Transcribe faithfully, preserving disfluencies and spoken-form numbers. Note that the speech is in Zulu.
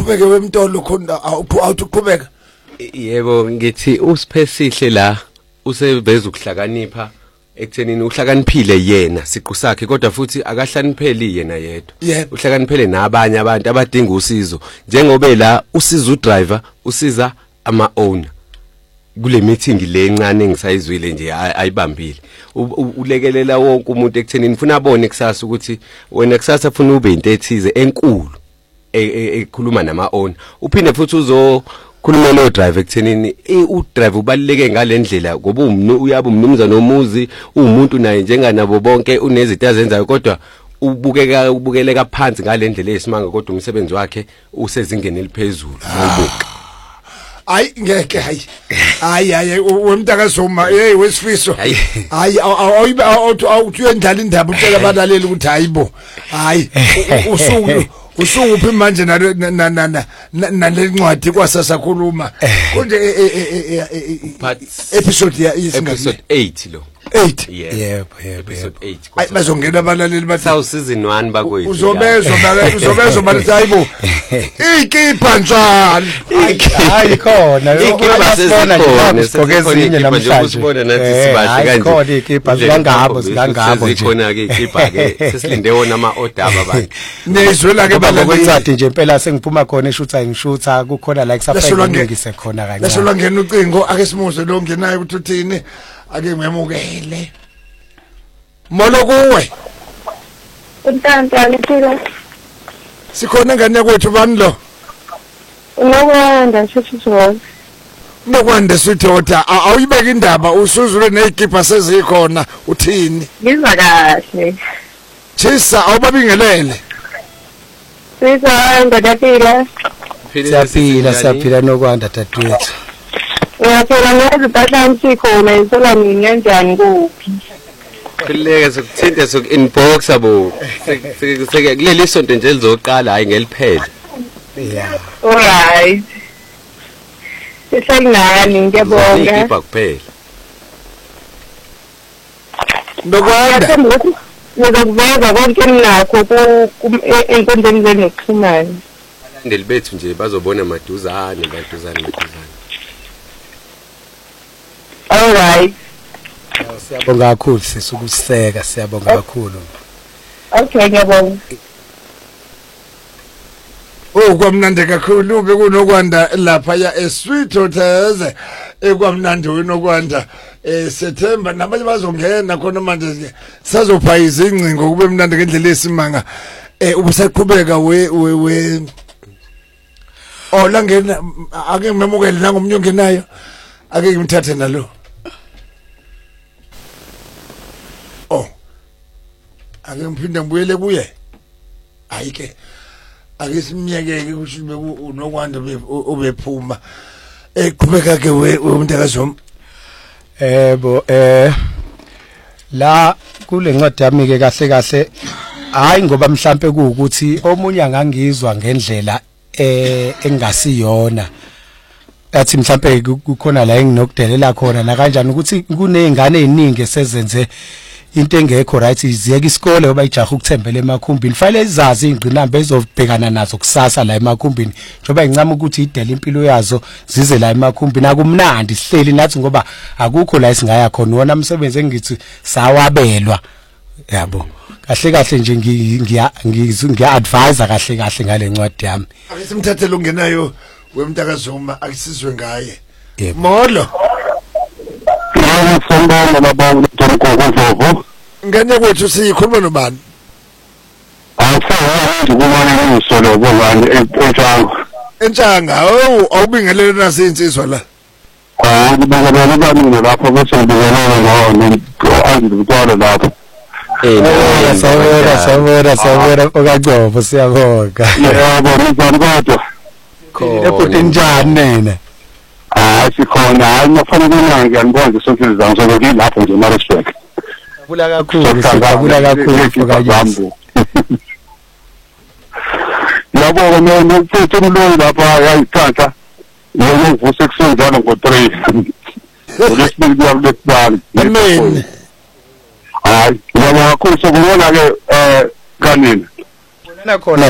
Qhubeke wemntolo khona awuthi uqhubeka. Yebo ngithi uSiphesihle la useveza ukuhlakanipha ekuthenini uhlakaniphile yena siqu sakhe kodwa futhi akahlanipheli yena yedwa. Uhlakaniphele nabanye abantu abadinga usizo njengoba la usiza udriver usiza ama owner. Kule meeting le encane engisayizwile nje ayibambile ulekelela wonke umuntu ekuthenini ufuna abone kusasa ukuthi wena kusasa ufuna ube into ethize enkulu ekhuluma nama owner uphinde futhi uzo khuluma no driver ekuthenini u driver ubaluleke ngalendlela ngoba uyaba umnumzana nomuzi umuntu naye njenganabo bonke unezinto azenzayo kodwa ubukeka ubukeleka phansi ngalendlela esimanga kodwa umsebenzi wakhe usezingeni eliphezulu ngobuka. Hayi ngeke hayi hayi hayi wemntakazoma hey wesifiso hayi awuyibe awuthi uyendlala indaba ucela abalaleli ukuthi hayibo hayi usuku usuphi manje na na na nalencwadi kwasasakhuluma konje episode ya episode eight lo eight yebo yebo episode eight ay bazongena abalaleli bathi sawu season one bakwethu uzobezwa bala uzobezwa bala hayibo ikipa njalo hayi khona ikipa sesikhona sikokezinye namhlanje usibona nathi sibahle kanje khona ikipa zikangabo zikangabo nje khona ke ikipa ke sesilinde wona ama order abantu nezwela ke balakwenzathi nje impela sengiphuma khona eshutha ngishutha kukhona la kusafayile ngisekhona kancane lesho ngena ucingo ake simuze lo ngenayo ukuthi uthini ake ngiyamukele molo kuwe untanta ngithula sikhona ngane kwethu bani lo unokwanda sithotha unokwanda sithotha awuyibeka indaba usuzule nezikipa sezikhona uthini ngizwa kahle Chisa awubabingelele Sisa ngadapila siyaphila siyaphila nokwanda dadewethu uyaphela ngeziphatha msikhona isola nini kanjani kuphi kuleke sokuthinte sok inbox abo seke kuleli sonto nje lizoqala hayi ngeliphela yeah alright Sisangani ngiyabonga ikipa kuphela Nokwanda ngizokuveza konke nakho enkundleni zokuxhumana ndeli bethu nje bazobona maduzane maduzane maduzane alright siyabonga kakhulu sisukuseka siyabonga kakhulu okay ngiyabonga Oh kwamnandi kakhulu bekunokwanda lapha ya eSweet Hotels ekwamnandi wenokwanda eSeptember nabanye bazongena khona manje sizopha izingcingo kube mnandi ngendlela esimanga eh ubusaqhubeka we we Oh la ngena ake ngimemukele nangomnye ongenayo ake ngimthathe nalo Oh ake ngiphinde ngibuyele kuye ayike ake simnyekeke ukuthi unokwanda obephuma eqhubeka ke umntakazoma ebo eh la kule ncwadi yami ke kahle kahle hayi ngoba mhlambe kuukuthi omunye angangizwa ngendlela eh engasiyona athi mhlambe kukhona la enginokudelela khona na kanjani ukuthi kunezingane eziningi esezenze into engekho right iziyeka isikole ngoba ijaha ukuthembela emakhumbini fanele izazi ingqinamba ezobhekana nazo kusasa la emakhumbini njoba incama ukuthi idela impilo yazo zize la emakhumbini akumnandi sihleli nathi ngoba akukho la isingaya khona wona umsebenzi engithi sawabelwa yabo kahle kahle nje ngiya ngiya advise kahle kahle ngale ncwadi yami ake simthathele ungenayo wemntakazoma akisizwe ngaye molo Sambona labantu tonkokovo ngane kwethu sikhuluma nobani Awusawazi kubona ngisolo bobani entshanga entshanga oh awubingelele nasinsizwa la Hayi kubonakala bani lapho bese ngibonana nawo andikuthola lapho Eh sawera sawera sawera okagcobo siyabonga Yebo ngizani kodwa Ephuti njani nene Ah sikhona hayi nafanele mina ngiyangibona sonke zangu sokuthi lapho nje Maritzburg Kubula kakhulu kubula kakhulu fokayami Yabo mina mfuthu umloyi lapha yayithatha yena uvuse kusenzana ngo three Olesibili kuyabulekubani Amen Hayi yabo kakhulu sokubona ke eh kanini Bona khona